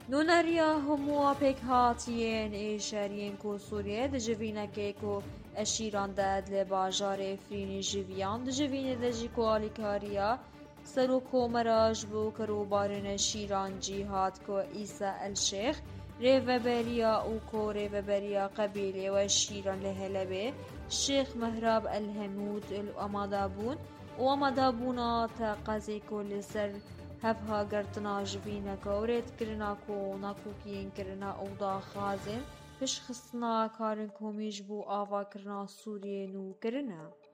نونریا هموا پک هاتیین ایشارین کو سوریه دجوینه کو اشیران داد لباجار فرینی جویان دجوینه دجی کو آلیکاریا سرو کومراج بو کرو بارن شیران جیهاد کو عیسا الشیخ ریوبریا او کو ریوبریا قبیله و شیران لهلبه شیخ مهراب الهمود الامادابون وامادابونا تا قزی کو لسر هفها گرتنا جوینا کورت کرنا کو ناکوکین کرنا اودا خازن پش خصنا کارن کومیج بو آوا کرنا سوریه نو کرنا